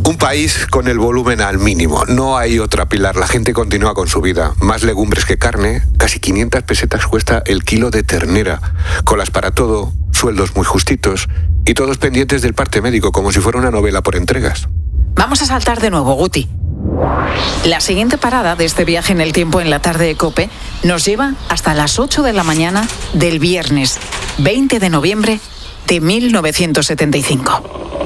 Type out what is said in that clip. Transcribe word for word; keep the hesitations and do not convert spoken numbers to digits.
Un país con el volumen al mínimo. No hay otra, Pilar. La gente continúa con su vida. Más legumbres que carne. Casi quinientas pesetas cuesta el kilo de ternera. Colas para todo, sueldos muy justitos y todos pendientes del parte médico, como si fuera una novela por entregas. Vamos a saltar de nuevo, Guti. La siguiente parada de este viaje en el tiempo en la tarde de COPE nos lleva hasta las ocho de la mañana del viernes veinte de noviembre de mil novecientos setenta y cinco.